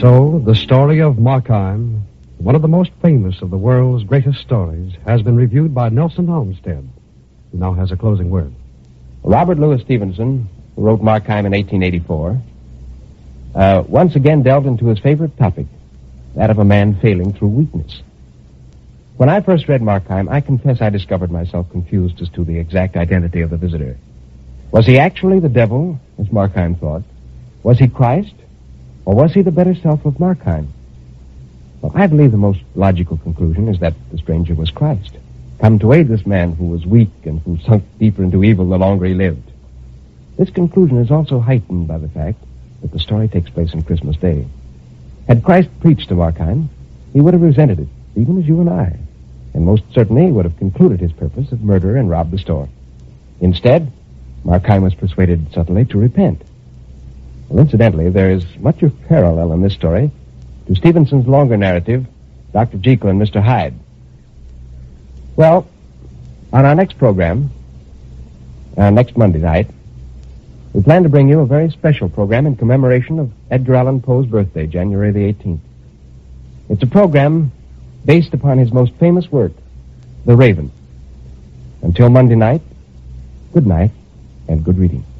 So, the story of Markheim, one of the most famous of the world's greatest stories, has been reviewed by Nelson Olmsted, who now has a closing word. Robert Louis Stevenson, who wrote Markheim in 1884, once again delved into his favorite topic, that of a man failing through weakness. When I first read Markheim, I confess I discovered myself confused as to the exact identity of the visitor. Was he actually the devil, as Markheim thought? Was he Christ? Or was he the better self of Markheim? Well, I believe the most logical conclusion is that the stranger was Christ, come to aid this man who was weak and who sunk deeper into evil the longer he lived. This conclusion is also heightened by the fact that the story takes place on Christmas Day. Had Christ preached to Markheim, he would have resented it, even as you and I, and most certainly would have concluded his purpose of murder and robbed the store. Instead, Markheim was persuaded subtly to repent. Well, incidentally, there is much of parallel in this story to Stevenson's longer narrative, Dr. Jekyll and Mr. Hyde. Well, on our next program, next Monday night, we plan to bring you a very special program in commemoration of Edgar Allan Poe's birthday, January the 18th. It's a program based upon his most famous work, The Raven. Until Monday night, good night and good reading.